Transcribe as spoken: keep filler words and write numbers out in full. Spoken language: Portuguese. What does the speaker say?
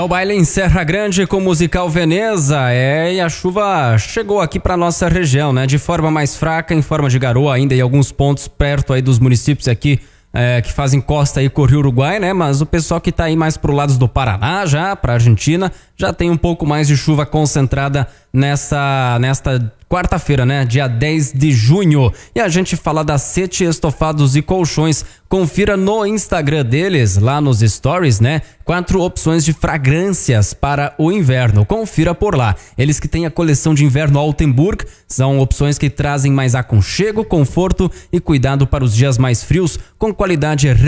o baile em Serra Grande com o musical Veneza, é, e a chuva chegou aqui para nossa região, né? De forma mais fraca, em forma de garoa ainda em alguns pontos perto aí dos municípios aqui é, que fazem costa aí com o Rio Uruguai, né? Mas o pessoal que tá aí mais pro lado do Paraná já, pra Argentina, já tem um pouco mais de chuva concentrada nessa, nesta quarta-feira, né? Dia dez de junho. E a gente fala da Sete Estofados e Colchões. Confira no Instagram deles, lá nos stories, né? Quatro opções de fragrâncias para o inverno. Confira por lá. Eles que têm a coleção de inverno Altenburg, são opções que trazem mais aconchego, conforto e cuidado para os dias mais frios, com qualidade